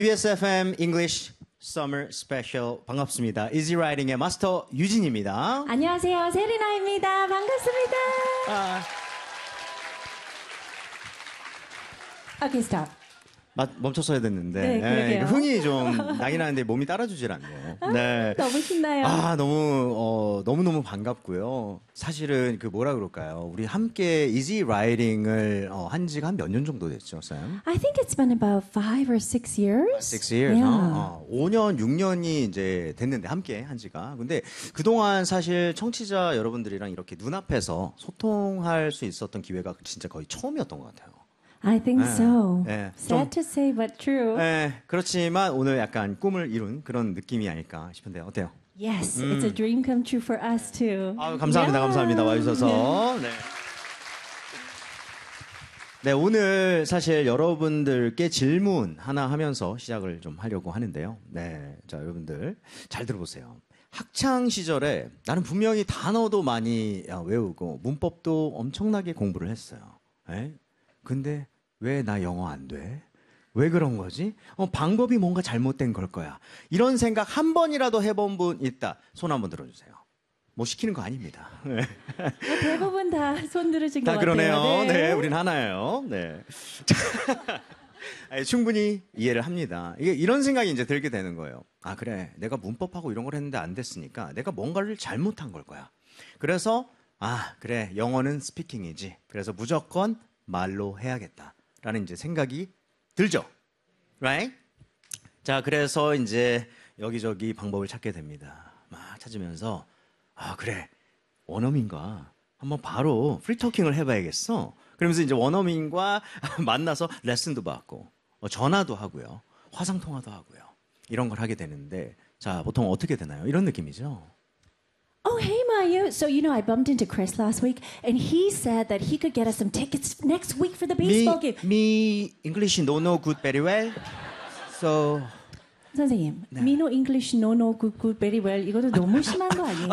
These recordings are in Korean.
EBS FM English Summer Special 반갑습니다. Easy Writing의 마스터 유진입니다. 안녕하세요. 세리나입니다. 반갑습니다. Okay, stop. 멈췄어야 됐는데 네, 그러게요. 흥이 좀 나긴 하는데 몸이 따라주질 않네요. 네. 너무 신나요. 너무 반갑고요. 사실은 그 뭐라 그럴까요? 우리 함께 Easy Writing을 한 지가 한 몇 년 정도 됐죠, 쌤? I think it's been about 5 or 6 years. 6 years. Yeah. 5년, 6년이 이제 됐는데 함께 한 지가. 근데 그동안 사실 청취자 여러분들이랑 이렇게 눈앞에서 소통할 수 있었던 기회가 진짜 거의 처음이었던 것 같아요. I think so. 네. Sad to say, but true. 네, 그렇지만 오늘 약간 꿈을 이룬 그런 느낌이 아닐까 싶은데요. 어때요? Yes, it's a dream come true for us too. 감사합니다. 감사합니다. 와주셔서. 네. 네, 오늘 사실 여러분들께 질문 하나 하면서 시작을 좀 하려고 하는데요. 네, 자, 여러분들 잘 들어보세요. 학창 시절에 나는 분명히 단어도 많이 외우고 문법도 엄청나게 공부를 했어요. 네? 근데 왜 나 영어 안 돼? 왜 그런 거지? 방법이 뭔가 잘못된 걸 거야. 이런 생각 한 번이라도 해본 분 있다. 손 한번 들어주세요. 뭐 시키는 거 아닙니다. 네. 대부분 다 손 들으신 것 다 같아요. 그러네요. 네, 우린 하나예요. 네. 아니, 충분히 이해를 합니다. 이런 생각이 이제 들게 되는 거예요. 아, 그래. 내가 문법하고 이런 걸 했는데 안 됐으니까 내가 뭔가를 잘못한 걸 거야. 그래서 그래. 영어는 스피킹이지. 그래서 무조건 말로 해야겠다라는 이제 생각이 들죠. Right? 자, 그래서 이제 여기저기 방법을 찾게 됩니다. 막 찾으면서 그래. 원어민과 한번 바로 프리토킹을 해봐야겠어. 그러면서 이제 원어민과 만나서 레슨도 받고 전화도 하고요. 화상통화도 하고요. 이런 걸 하게 되는데 자, 보통 어떻게 되나요? 이런 느낌이죠. Oh, hey, Mayu. So, I bumped into Chris last week, and he said that he could get us some tickets next week for the baseball game. Me English no good very well. So 선생님, me no English, no good, very well. 이것도 너무 심한 거 아니에요?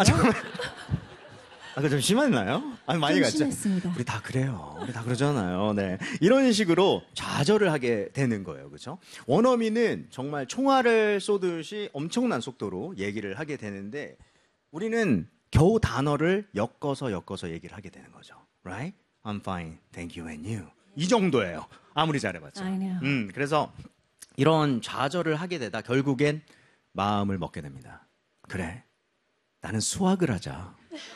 그거 좀 심했나요? 많이 좀 갔죠? 심했습니다. 우리 다 그래요. 우리 다 그러잖아요. 네. 이런 식으로 좌절을 하게 되는 거예요. 그렇죠? 원어민은 정말 총알을 쏘듯이 엄청난 속도로 얘기를 하게 되는데 우리는 겨우 단어를 엮어서 얘기를 하게 되는 거죠. Right? I'm fine. Thank you and you. 이 정도예요. 아무리 잘해봤자. I know. 그래서 이런 좌절을 하게 되다 결국엔 마음을 먹게 됩니다. 그래. 나는 수학을 하자.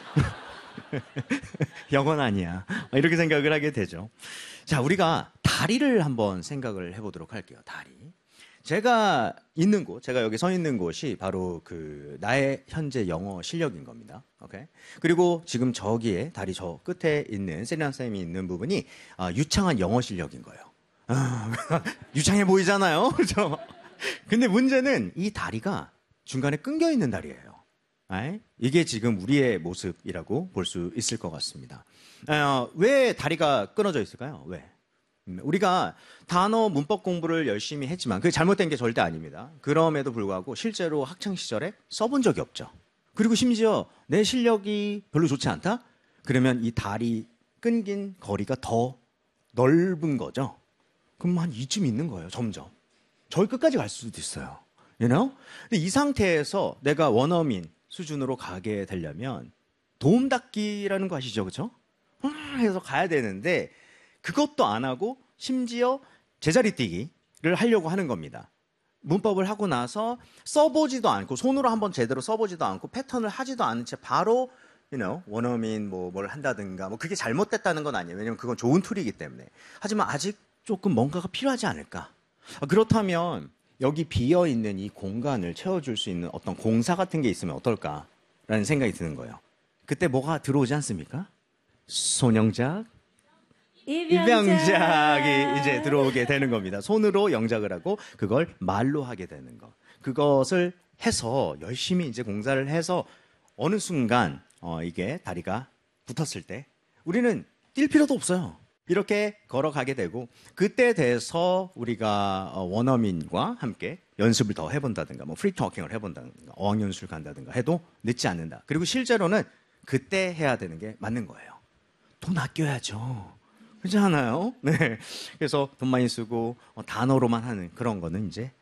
영어는 아니야. 이렇게 생각을 하게 되죠. 자, 우리가 다리를 한번 생각을 해보도록 할게요. 다리. 제가 여기 서 있는 곳이 바로 나의 현재 영어 실력인 겁니다. 오케이? 그리고 지금 저기에 다리 저 끝에 있는 세리나 쌤이 있는 부분이 유창한 영어 실력인 거예요. 유창해 보이잖아요. 그렇죠? 근데 문제는 이 다리가 중간에 끊겨 있는 다리예요. 이게 지금 우리의 모습이라고 볼 수 있을 것 같습니다. 왜 다리가 끊어져 있을까요? 왜? 우리가 단어 문법 공부를 열심히 했지만 그게 잘못된 게 절대 아닙니다. 그럼에도 불구하고 실제로 학창 시절에 써본 적이 없죠. 그리고 심지어 내 실력이 별로 좋지 않다? 그러면 이 다리 끊긴 거리가 더 넓은 거죠. 그럼 한 이쯤 있는 거예요. 점점. 저기 끝까지 갈 수도 있어요. You know? 근데 이 상태에서 내가 원어민 수준으로 가게 되려면 도움닫기라는 거 아시죠? 그렇죠? 해서 가야 되는데 그것도 안 하고 심지어 제자리 뛰기를 하려고 하는 겁니다. 문법을 하고 나서 써보지도 않고 손으로 한번 제대로 써보지도 않고 패턴을 하지도 않은 채 바로 원어민 뭘 한다든가 그게 잘못됐다는 건 아니에요. 왜냐면 그건 좋은 툴이기 때문에. 하지만 아직 조금 뭔가가 필요하지 않을까. 그렇다면 여기 비어있는 이 공간을 채워줄 수 있는 어떤 공사 같은 게 있으면 어떨까라는 생각이 드는 거예요. 그때 뭐가 들어오지 않습니까? 손영작, 입영작이 이제 들어오게 되는 겁니다. 손으로 영작을 하고 그걸 말로 하게 되는 것. 그것을 해서 열심히 이제 공사를 해서 어느 순간 이게 다리가 붙었을 때 우리는 뛸 필요도 없어요. 이렇게 걸어가게 되고 그때 돼서 우리가 원어민과 함께 연습을 더 해본다든가 프리토킹을 해본다든가 어학연수를 간다든가 해도 늦지 않는다. 그리고 실제로는 그때 해야 되는 게 맞는 거예요. 돈 아껴야죠. 그렇지 않아요? 네. 그래서 돈 많이 쓰고 단어로만 하는 그런 거는 이제